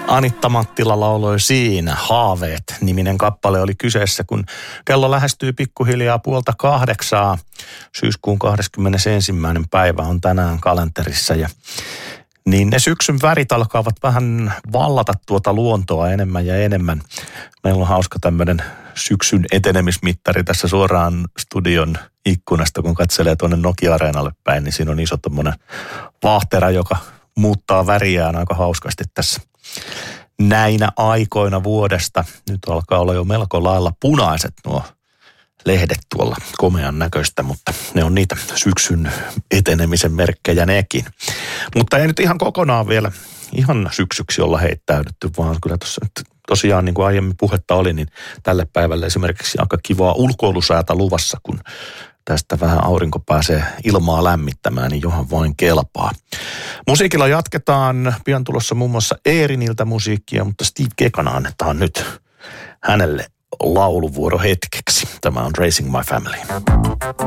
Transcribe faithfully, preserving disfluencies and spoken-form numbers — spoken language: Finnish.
Anitta Mattila lauloi siinä. Haaveet-niminen kappale oli kyseessä, kun kello lähestyy pikkuhiljaa puolta kahdeksaa. Syyskuun kahdeskymmenesensimmäinen päivä on tänään kalenterissa ja niin ne syksyn värit alkaavat vähän vallata tuota luontoa enemmän ja enemmän. Meillä on hauska tämmöinen syksyn etenemismittari tässä suoraan studion ikkunasta, kun katselee tuonne Nokia-areenalle päin, niin siinä on iso tommoinen vaahtera, joka muuttaa väriään aika hauskasti tässä näinä aikoina vuodesta. Nyt alkaa olla jo melko lailla punaiset nuo lehdet tuolla, komean näköistä, mutta ne on niitä syksyn etenemisen merkkejä nekin. Mutta ei nyt ihan kokonaan vielä ihan syksyksi olla heittäydytty, vaan kyllä tuossa tosiaan niin kuin aiemmin puhetta oli, niin tälle päivälle esimerkiksi aika kivaa ulkoilusäätä luvassa, kun tästä vähän aurinko pääsee ilmaa lämmittämään, niin johan vain kelpaa. Musiikilla jatketaan. Pian tulossa muun muassa Eeriniltä musiikkia, mutta Steve Gekana annetaan nyt hänelle lauluvuoro hetkeksi. Tämä on Raising My Family.